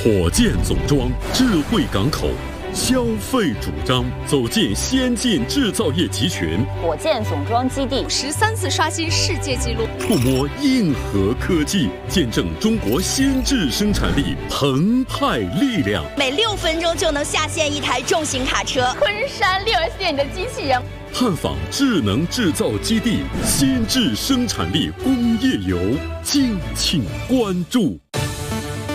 火箭总装，智慧港口，消费主张，走进先进制造业集群。 火箭总装基地 13次刷新世界纪录， 触摸硬核科技，见证中国先制生产力澎湃力量。 每6分钟就能下线一台重型卡车。 昆山6S店的机器人。 探访智能制造基地，先制生产力工业游，敬请关注。